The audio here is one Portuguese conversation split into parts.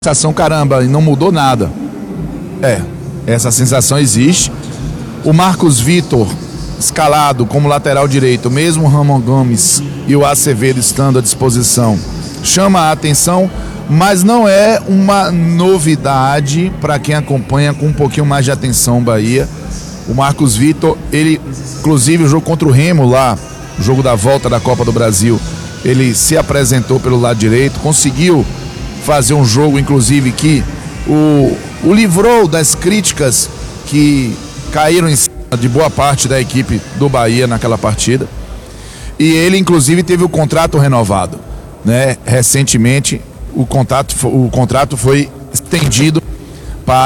sensação, caramba, e não mudou nada. Essa sensação existe. O Marcos Vitor, escalado como lateral direito, mesmo o Ramon Gomes e o Acevedo estando à disposição, chama a atenção, mas não é uma novidade para quem acompanha com um pouquinho mais de atenção o Bahia. O Marcos Vitor, ele, inclusive o jogo contra o Remo lá, o jogo da volta da Copa do Brasil, ele se apresentou pelo lado direito, conseguiu fazer um jogo, inclusive, que o livrou das críticas que caíram em cima de boa parte da equipe do Bahia naquela partida. E ele, inclusive, teve o contrato renovado, né? Recentemente, o contrato foi estendido para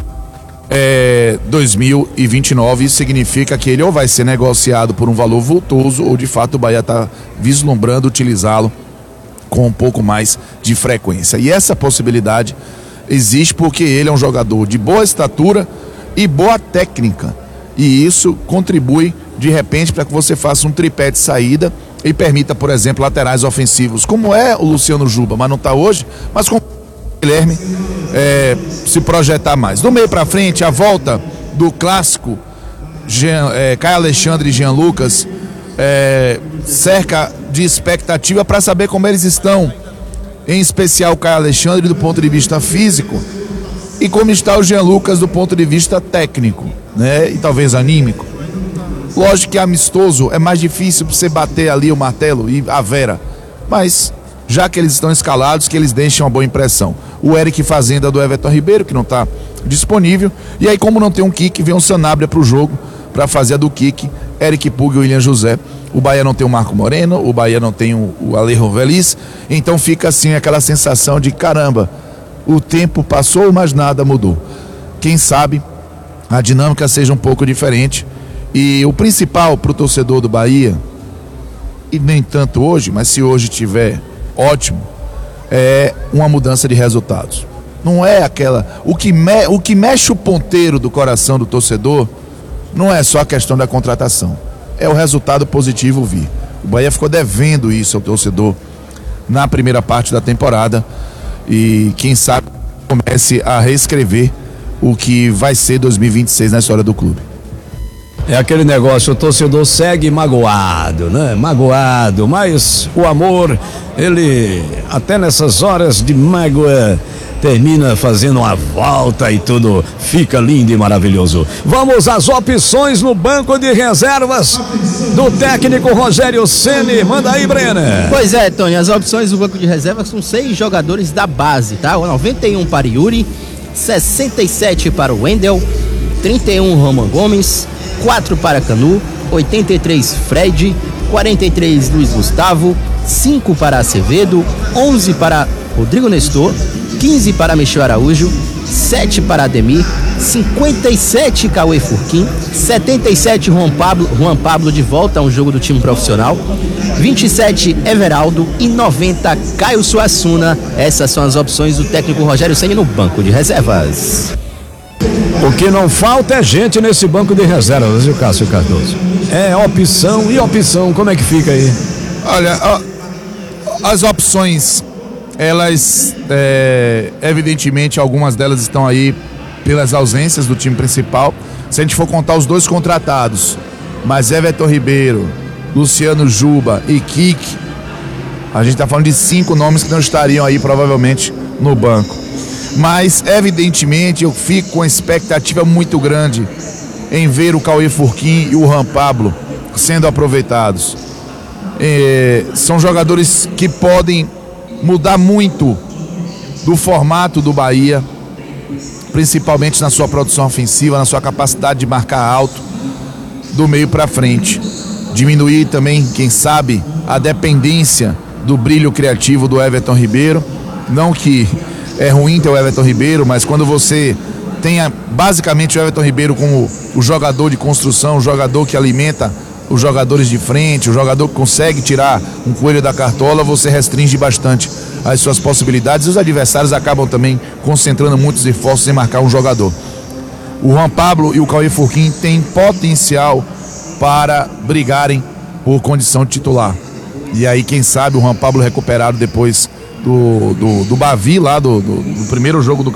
2029. Isso significa que ele ou vai ser negociado por um valor vultoso ou, de fato, o Bahia está vislumbrando utilizá-lo com um pouco mais de frequência. E essa possibilidade existe porque ele é um jogador de boa estatura e boa técnica. E isso contribui, de repente, para que você faça um tripé de saída e permita, por exemplo, laterais ofensivos, como é o Luciano Juba, mas não está hoje, mas com o Guilherme se projetar mais. Do meio para frente, a volta do clássico Caio Alexandre e Jean Lucas cerca de expectativa para saber como eles estão, em especial o Caio Alexandre do ponto de vista físico e como está o Jean Lucas do ponto de vista técnico, né? E talvez anímico. Lógico que amistoso é mais difícil você bater ali o martelo e a Vera, mas já que eles estão escalados, que eles deixem uma boa impressão. O Eric Fazenda do Everton Ribeiro, que não está disponível, e aí, como não tem um kick, vem um Sanabria para o jogo para fazer a do kick, Eric Pug e William José. O Bahia não tem o Marco Moreno, o Bahia não tem o Alejo Veliz, então fica assim aquela sensação de caramba, o tempo passou, mas nada mudou. Quem sabe a dinâmica seja um pouco diferente. E o principal para o torcedor do Bahia, e nem tanto hoje, mas se hoje tiver, ótimo, é uma mudança de resultados. Não é aquela... O que mexe o ponteiro do coração do torcedor não é só a questão da contratação, é o resultado positivo vir. O Bahia ficou devendo isso ao torcedor na primeira parte da temporada e quem sabe comece a reescrever o que vai ser 2026 na história do clube. É aquele negócio, o torcedor segue magoado, né? Magoado, mas o amor, ele até nessas horas de mágoa termina fazendo uma volta e tudo fica lindo e maravilhoso. Vamos às opções no banco de reservas do técnico Rogério Ceni. Manda aí, Brenner. Pois é, Tony, as opções do banco de reservas são 6 jogadores da base, tá? 91 para Yuri, 67 para o Wendel, 31 Roman Gomes, 4 para Canu, 83 Fred, 43 Luiz Gustavo, 5 para Acevedo, 11 para Rodrigo Nestor, 15 para Michel Araújo, 7 para Ademir, 57 Cauê Furquim, 77 Juan Pablo de volta a um jogo do time profissional, 27 Everaldo e 90 Caio Suassuna. Essas são as opções do técnico Rogério Ceni no banco de reservas. O que não falta é gente nesse banco de reservas, viu, Cássio Cardoso? É opção e opção, como é que fica aí? Olha, as opções, elas, evidentemente, algumas delas estão aí pelas ausências do time principal. Se a gente for contar os 2 contratados, mas Everton Ribeiro, Luciano Juba e Kik, a gente está falando de 5 nomes que não estariam aí provavelmente no banco. Mas, evidentemente, eu fico com expectativa muito grande em ver o Cauê Furquim e o Juan Pablo sendo aproveitados. São jogadores que podem mudar muito do formato do Bahia, principalmente na sua produção ofensiva, na sua capacidade de marcar alto do meio para frente. Diminuir também, quem sabe, a dependência do brilho criativo do Everton Ribeiro. Não que é ruim ter o Everton Ribeiro, mas quando você tenha basicamente o Everton Ribeiro como o jogador de construção, o jogador que alimenta os jogadores de frente, o jogador que consegue tirar um coelho da cartola, você restringe bastante as suas possibilidades e os adversários acabam também concentrando muitos esforços em marcar um jogador. O Juan Pablo e o Cauê Furquim têm potencial para brigarem por condição de titular. E aí, quem sabe, o Juan Pablo recuperado depois do Bavi lá, do primeiro jogo do